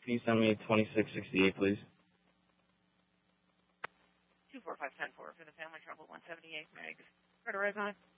Can you send me 2668, please? 24510 for the family trouble 178 megs. Right, on.